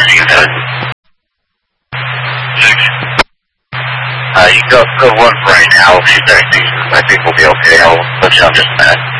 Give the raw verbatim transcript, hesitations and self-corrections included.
you got it. Six. Uh, you go, go one for right now. If she's texting, I think we'll be okay. I'll let you know in just a minute.